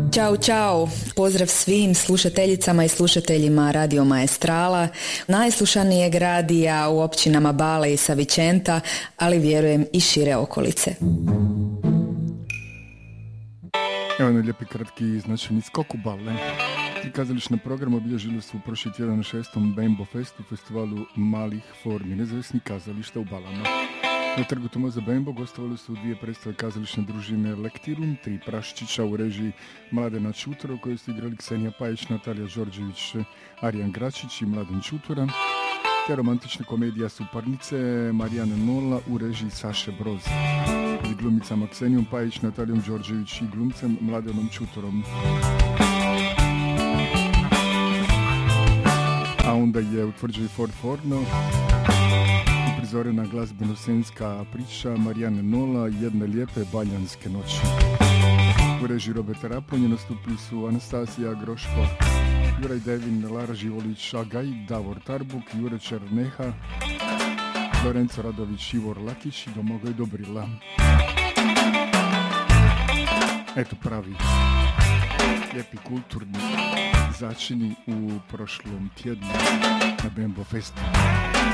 Ćao, čao. Pozdrav svim slušateljicama i slušateljima Radio Maestrala, najslušanijeg radija u općinama Bale i Savicenta, ali vjerujem i šire okolice. Evo na lijepi kratki značajni skok u Bale. I kazališni program obilježili su prošli tjedan na 6. Bembo Festu, festivalu malih formi nezavisnih kazališta u Balama. Na trgu Tomaza Bembo gostovali su dvije predstave kazališne družine Lektirun, Tri praščića u režiji Mladena Čutora, u kojoj su igrali Ksenija Pajić, Natalija Đorđević, Arijan Gračić i Mladen Čutora, te romantična komedija Suparnice Marijane Nola u režiji Saše Broz. S glumicama Ksenijom Pajić, Natalijom Đorđević i glumcem Mladenom Čutorom. A onda je u tvrđavi Ford Forno uprizorena glazbeno-scenska priča Marijane Nola Jedne lijepe baljanske noći. U režiji Roberta Raponje nastupili su Anastasija Groško, Juraj Devin, Lara Živolić, Agaj, Davor Tarbuk, Jure Černeha, Lorenzo Radović, Ivor Lakić i Domagoj Dobrila. Eto pravi lijepi kulturni začini u prošlom tjednu na Bembo Festu.